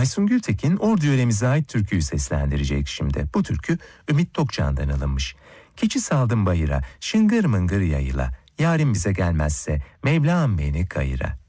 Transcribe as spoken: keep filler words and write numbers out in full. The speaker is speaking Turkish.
Aysun Gültekin Ordu yöremize ait türküyü seslendirecek şimdi. Bu türkü Ümit Tokcan'dan alınmış. Keçi saldım bayıra, şıngır mıngır yayıla, yarim bize gelmezse Mevlam beni kayıra.